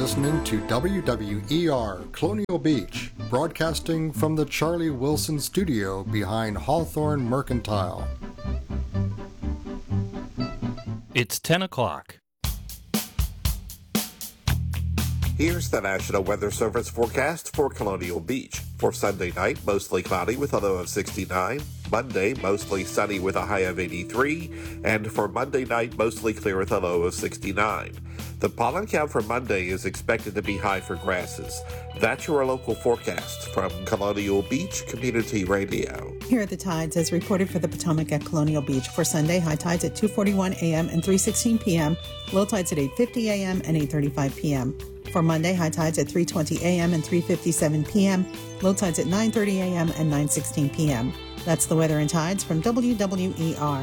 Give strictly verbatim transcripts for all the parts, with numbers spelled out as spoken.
listening to W W E R Colonial Beach, broadcasting from the Charlie Wilson studio behind Hawthorne Mercantile. It's ten o'clock. Here's the National Weather Service forecast for Colonial Beach. For Sunday night, mostly cloudy with a low of sixty-nine. Monday, mostly sunny with a high of eighty-three. And for Monday night, mostly clear with a low of sixty-nine. The pollen count for Monday is expected to be high for grasses. That's your local forecast from Colonial Beach Community Radio. Here are the tides as reported for the Potomac at Colonial Beach. For Sunday, high tides at two forty-one a.m. and three sixteen p.m., low tides at eight fifty a.m. and eight thirty-five p.m. For Monday, high tides at three twenty a.m. and three fifty-seven p.m., low tides at nine thirty a.m. and nine sixteen p.m. That's the weather and tides from W W E R.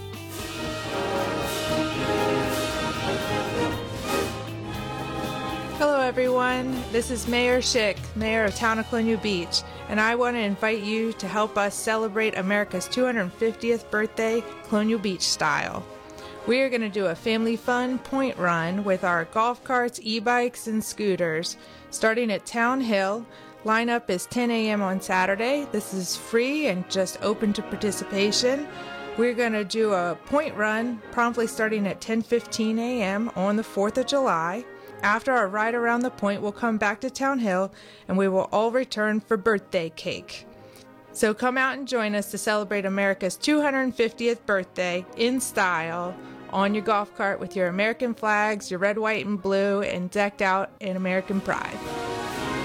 Hello everyone, this is Mayor Schick, Mayor of Town of Colonial Beach, and I want to invite you to help us celebrate America's two hundred fiftieth birthday Colonial Beach style. We are going to do a family fun point run with our golf carts, e-bikes, and scooters, starting at Town Hill. Lineup is ten a.m. on Saturday. This is free and just open to participation. We're going to do a point run promptly starting at ten fifteen a.m. on the fourth of July. After our ride around the point, we'll come back to Town Hill and we will all return for birthday cake. So come out and join us to celebrate America's two hundred fiftieth birthday in style on your golf cart with your American flags, your red, white, and blue, and decked out in American pride.